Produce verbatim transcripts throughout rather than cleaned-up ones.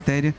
matéria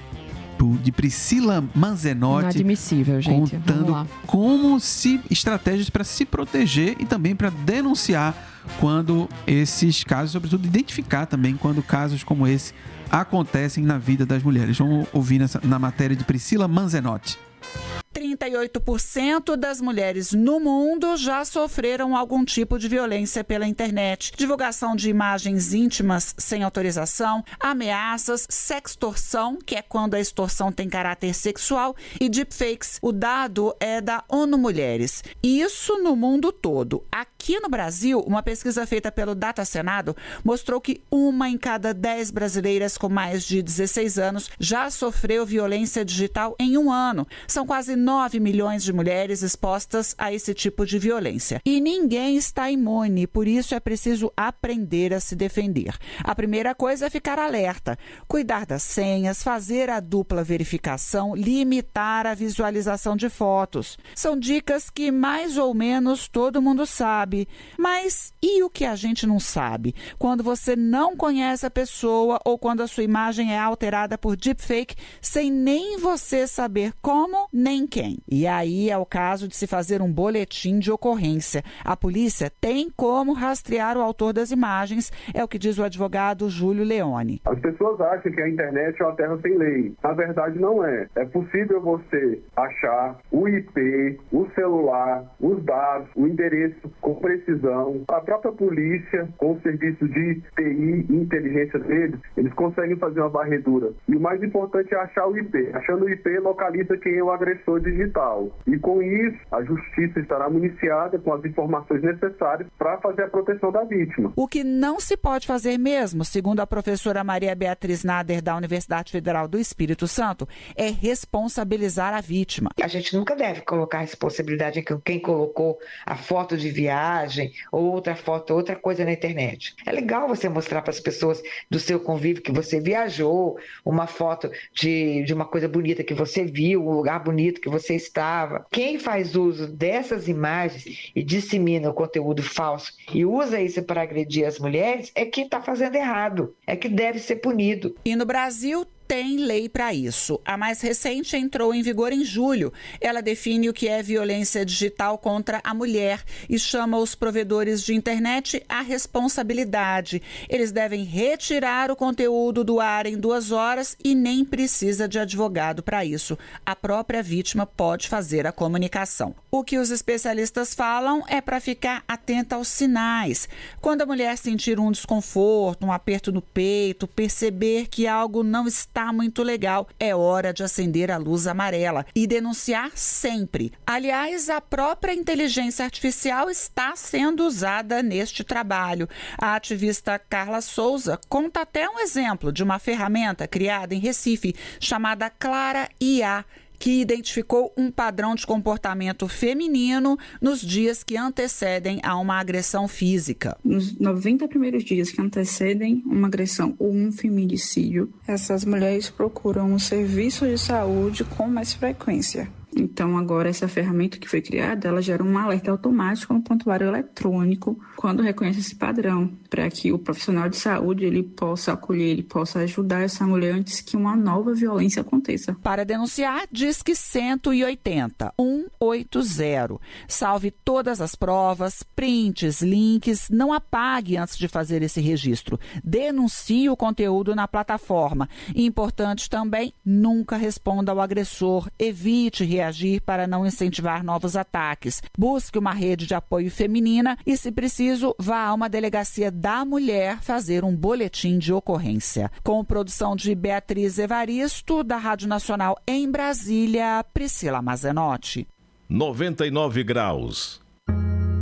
de Priscila Manzenotti. Inadmissível, gente. Contando como se estratégias para se proteger e também para denunciar quando esses casos, sobretudo identificar também quando casos como esse acontecem na vida das mulheres. Vamos ouvir nessa, na matéria de Priscila Manzenotti. trinta e oito por cento das mulheres no mundo já sofreram algum tipo de violência pela internet. Divulgação de imagens íntimas sem autorização, ameaças, sextorção, que é quando a extorsão tem caráter sexual, e deepfakes. O dado é da ONU Mulheres. Isso no mundo todo. Aqui no Brasil, uma pesquisa feita pelo Data Senado mostrou que uma em cada dez brasileiras com mais de dezesseis anos já sofreu violência digital em um ano. São quase nove milhões de mulheres expostas a esse tipo de violência. E ninguém está imune, por isso é preciso aprender a se defender. A primeira coisa é ficar alerta, cuidar das senhas, fazer a dupla verificação, limitar a visualização de fotos. São dicas que mais ou menos todo mundo sabe. Mas e o que a gente não sabe? Quando você não conhece a pessoa ou quando a sua imagem é alterada por deepfake sem nem você saber como nem quem. E aí é o caso de se fazer um boletim de ocorrência. A polícia tem como rastrear o autor das imagens, é o que diz o advogado Júlio Leone. As pessoas acham que a internet é uma terra sem lei. Na verdade, não é. É possível você achar o I P, o celular, os dados, o endereço com precisão. A própria polícia, com o serviço de T I e inteligência deles, eles conseguem fazer uma varredura. E o mais importante é achar o I P. Achando o I P, localiza quem é o agressor digital. E com isso, a justiça estará municiada com as informações necessárias para fazer a proteção da vítima. O que não se pode fazer mesmo, segundo a professora Maria Beatriz Nader, da Universidade Federal do Espírito Santo, é responsabilizar a vítima. A gente nunca deve colocar a responsabilidade em quem colocou a foto de viagem ou outra foto, outra coisa na internet. É legal você mostrar para as pessoas do seu convívio que você viajou, uma foto de, de uma coisa bonita que você viu, um lugar bonito que você estava. Quem faz uso dessas imagens e dissemina o conteúdo falso e usa isso para agredir as mulheres é quem está fazendo errado, é que deve ser punido. E no Brasil tem lei para isso. A mais recente entrou em vigor em julho. Ela define o que é violência digital contra a mulher e chama os provedores de internet à responsabilidade. Eles devem retirar o conteúdo do ar em duas horas e nem precisa de advogado para isso. A própria vítima pode fazer a comunicação. O que os especialistas falam é para ficar atenta aos sinais. Quando a mulher sentir um desconforto, um aperto no peito, perceber que algo não está Está muito legal, é hora de acender a luz amarela e denunciar sempre. Aliás, a própria inteligência artificial está sendo usada neste trabalho. A ativista Carla Souza conta até um exemplo de uma ferramenta criada em Recife chamada Clara I A, que identificou um padrão de comportamento feminino nos dias que antecedem a uma agressão física. Nos noventa primeiros dias que antecedem uma agressão ou um feminicídio, essas mulheres procuram um serviço de saúde com mais frequência. Então, agora, essa ferramenta que foi criada, ela gera um alerta automático no prontuário eletrônico quando reconhece esse padrão, para que o profissional de saúde ele possa acolher, ele possa ajudar essa mulher antes que uma nova violência aconteça. Para denunciar, Disque cento e oitenta, cento e oitenta. Salve todas as provas, prints, links, não apague antes de fazer esse registro. Denuncie o conteúdo na plataforma. Importante também, nunca responda ao agressor, evite reagir agir para não incentivar novos ataques. Busque uma rede de apoio feminina e, se preciso, vá a uma delegacia da mulher fazer um boletim de ocorrência. Com produção de Beatriz Evaristo, da Rádio Nacional em Brasília, Priscila Manzenotti. noventa e nove graus.